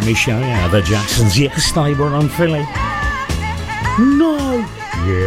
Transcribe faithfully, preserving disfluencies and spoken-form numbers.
me show you how the Jacksons. Yes, they were on Philly. No. Yeah.